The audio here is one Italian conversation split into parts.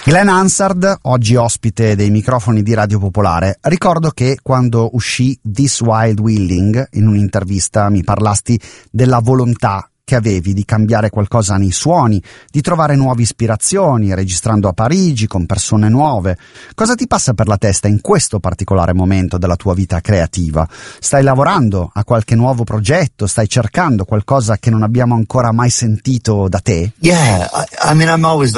Glenn Hansard, oggi ospite dei microfoni di Radio Popolare. Ricordo che quando uscì This Wild Willing, in un'intervista mi parlasti della volontà che avevi di cambiare qualcosa nei suoni, di trovare nuove ispirazioni, registrando a Parigi con persone nuove. Cosa ti passa per la testa in questo particolare momento della tua vita creativa? Stai lavorando a qualche nuovo progetto? Stai cercando qualcosa che non abbiamo ancora mai sentito da te? Yeah, I mean, I'm always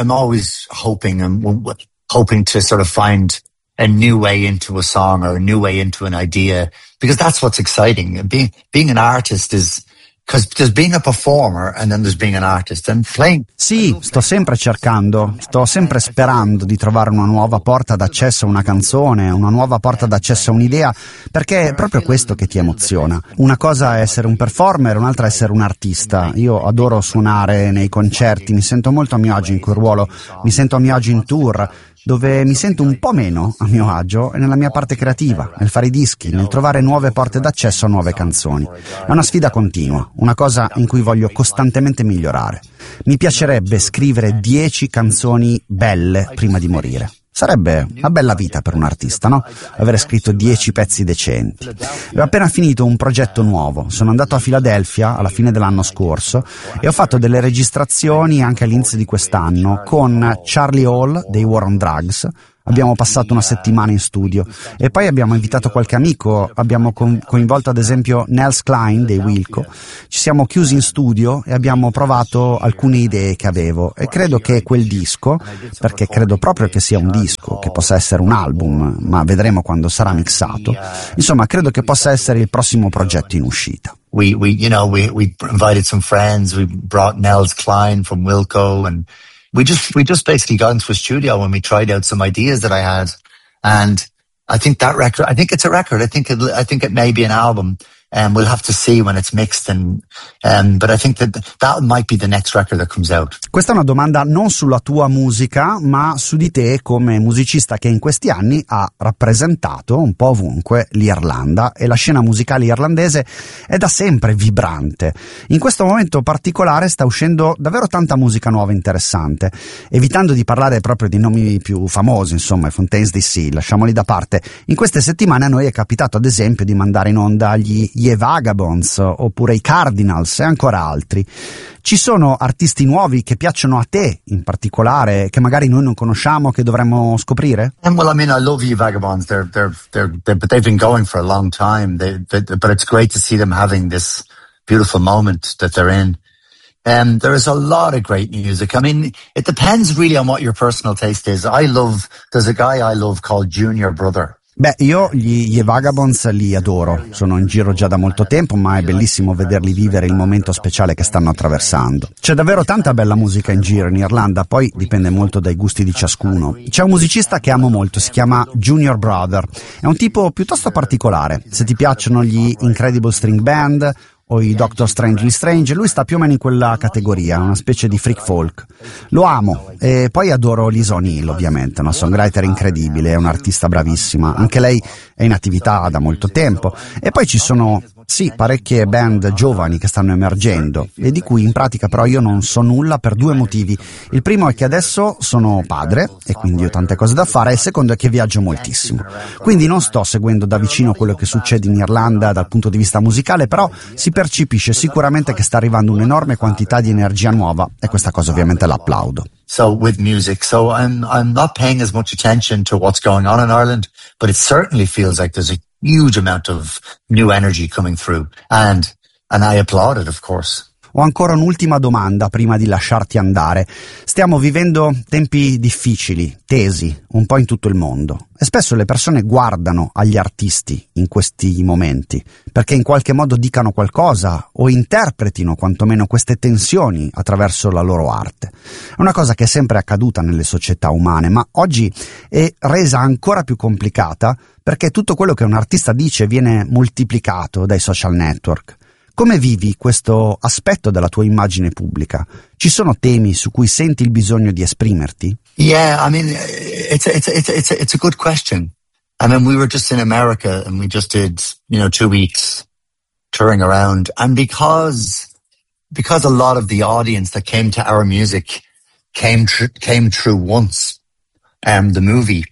hoping to sort of find a new way into a song or a new way into an idea, because that's what's exciting. Being an artist is... Because there's being a performer and then there's being an artist and playing. Sì, sto sempre sperando di trovare una nuova porta d'accesso a una canzone, una nuova porta d'accesso a un'idea, perché è proprio questo che ti emoziona. Una cosa è essere un performer, un'altra è essere un artista. Io adoro suonare nei concerti, mi sento molto a mio agio in quel ruolo, mi sento a mio agio in tour. Dove mi sento un po' meno a mio agio è nella mia parte creativa, nel fare i dischi, nel trovare nuove porte d'accesso a nuove canzoni. È una sfida continua, una cosa in cui voglio costantemente migliorare. Mi piacerebbe scrivere 10 canzoni belle prima di morire. Sarebbe una bella vita per un artista, no? Avere scritto 10 pezzi decenti. Ho appena finito un progetto nuovo. Sono andato a Filadelfia alla fine dell'anno scorso e ho fatto delle registrazioni anche all'inizio di quest'anno con Charlie Hall dei War on Drugs. Abbiamo passato una settimana in studio e poi abbiamo invitato qualche amico, abbiamo coinvolto ad esempio Nels Cline dei Wilco. Ci siamo chiusi in studio e abbiamo provato alcune idee che avevo e credo che quel disco, perché credo proprio che sia un disco, che possa essere un album, ma vedremo quando sarà mixato, insomma credo che possa essere il prossimo progetto in uscita. We invited some friends, we brought Nels Cline from Wilco, and we just basically got into a studio and we tried out some ideas that I had, and I think it's a record. I think it may be an album, and we'll have to see when it's mixed. But I think that might be the next record that comes out. Questa è una domanda non sulla tua musica, ma su di te come musicista che in questi anni ha rappresentato un po' ovunque l'Irlanda, e la scena musicale irlandese è da sempre vibrante. In questo momento particolare sta uscendo davvero tanta musica nuova interessante. Evitando di parlare proprio di nomi più famosi, insomma, i Fontaines DC, lasciamoli da parte. In queste settimane a noi è capitato ad esempio di mandare in onda gli Ye Vagabonds oppure i Cardinals e ancora altri. Ci sono artisti nuovi che piacciono a te in particolare, che magari noi non conosciamo, che dovremmo scoprire? Well, I mean, I love Ye Vagabonds. They've been going for a long time. But it's great to see them having this beautiful moment that they're in. There is a lot of great music. I mean, it depends really on what your personal taste is. There's a guy I love called Junior Brother. Beh, io gli Ye Vagabonds li adoro, sono in giro già da molto tempo, ma è bellissimo vederli vivere il momento speciale che stanno attraversando. C'è davvero tanta bella musica in giro in Irlanda, poi dipende molto dai gusti di ciascuno. C'è un musicista che amo molto, si chiama Junior Brother, è un tipo piuttosto particolare. Se ti piacciono gli Incredible String Band o i Doctor Strangely Strange, lui sta più o meno in quella categoria, una specie di freak folk. Lo amo, e poi adoro Lisa O'Neill, ovviamente, una songwriter incredibile, è un'artista bravissima, anche lei è in attività da molto tempo. E poi ci sono parecchie band giovani che stanno emergendo e di cui in pratica però io non so nulla per due motivi. Il primo è che adesso sono padre e quindi ho tante cose da fare, e il secondo è che viaggio moltissimo, quindi non sto seguendo da vicino quello che succede in Irlanda dal punto di vista musicale, però si percepisce sicuramente che sta arrivando un'enorme quantità di energia nuova e questa cosa ovviamente l'applaudo. So with music, I'm not paying as much attention to what's going on in Ireland, but it certainly feels like there's a huge amount of new energy coming through, and I applaud it, of course. Ho ancora un'ultima domanda prima di lasciarti andare. Stiamo vivendo tempi difficili, tesi, un po' in tutto il mondo, e spesso le persone guardano agli artisti in questi momenti perché in qualche modo dicano qualcosa o interpretino quantomeno queste tensioni attraverso la loro arte. È una cosa che è sempre accaduta nelle società umane, ma oggi è resa ancora più complicata perché tutto quello che un artista dice viene moltiplicato dai social network. Come vivi questo aspetto della tua immagine pubblica? Ci sono temi su cui senti il bisogno di esprimerti? Yeah, I mean, it's a good question. I mean, we were just in America and we just did, 2 weeks touring around, and because a lot of the audience that came to our music came through once, the movie,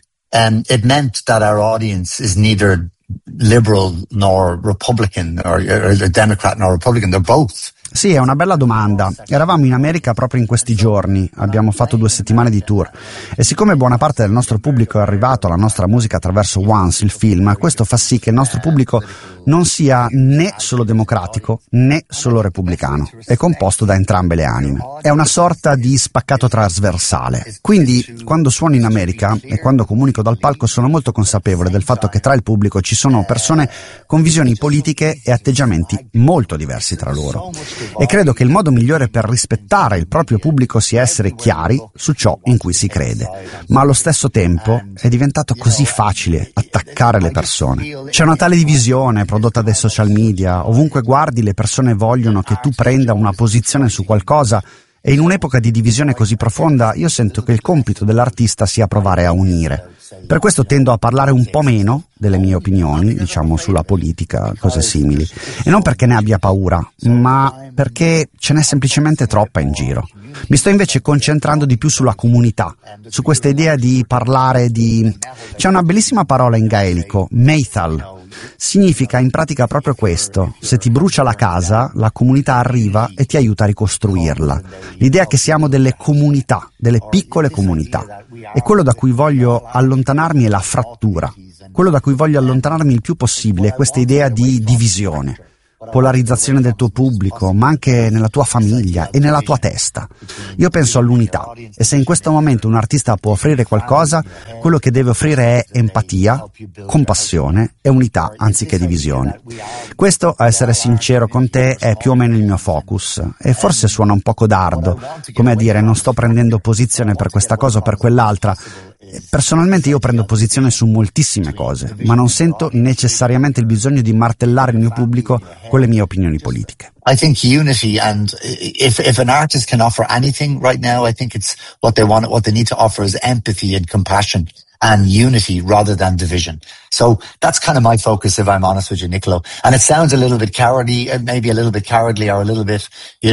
it meant that our audience is neither liberal nor Republican or Democrat nor Republican. They're both. Sì, è una bella domanda. Eravamo in America proprio in questi giorni, abbiamo fatto 2 settimane di tour e siccome buona parte del nostro pubblico è arrivato alla nostra musica attraverso Once, il film, questo fa sì che il nostro pubblico non sia né solo democratico né solo repubblicano, è composto da entrambe le anime. È una sorta di spaccato trasversale. Quindi quando suono in America e quando comunico dal palco sono molto consapevole del fatto che tra il pubblico ci sono persone con visioni politiche e atteggiamenti molto diversi tra loro. E credo che il modo migliore per rispettare il proprio pubblico sia essere chiari su ciò in cui si crede. Ma allo stesso tempo è diventato così facile attaccare le persone. C'è una tale divisione prodotta dai social media, ovunque guardi le persone vogliono che tu prenda una posizione su qualcosa e in un'epoca di divisione così profonda io sento che il compito dell'artista sia provare a unire. Per questo tendo a parlare un po' meno delle mie opinioni, diciamo sulla politica, cose simili, e non perché ne abbia paura, ma perché ce n'è semplicemente troppa in giro. Mi sto invece concentrando di più sulla comunità, su questa idea di parlare di... C'è una bellissima parola in gaelico, meithal. Significa in pratica proprio questo: se ti brucia la casa, la comunità arriva e ti aiuta a ricostruirla. L'idea che siamo delle comunità, delle piccole comunità. E quello da cui voglio allontanarmi è la frattura. Quello da cui voglio allontanarmi il più possibile è questa idea di divisione. Polarizzazione del tuo pubblico, ma anche nella tua famiglia e nella tua testa. Io penso all'unità e se in questo momento un artista può offrire qualcosa, quello che deve offrire è empatia, compassione e unità anziché divisione. Questo, a essere sincero con te, è più o meno il mio focus e forse suona un po' codardo, come a dire non sto prendendo posizione per questa cosa o per quell'altra. Personalmente io prendo posizione su moltissime cose, ma non sento necessariamente il bisogno di martellare il mio pubblico con le mie opinioni politiche. I think unity, and if an artist can offer anything right now, I think it's what they need to offer is empathy and compassion and unity rather than division. So that's kind of my focus, if I'm honest with you, Niccolo. And it sounds a little bit cowardly, maybe a little bit cowardly or a little bit,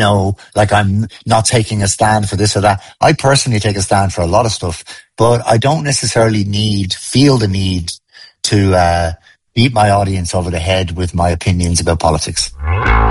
like I'm not taking a stand for this or that. I personally take a stand for a lot of stuff, but I don't necessarily feel the need to beat my audience over the head with my opinions about politics.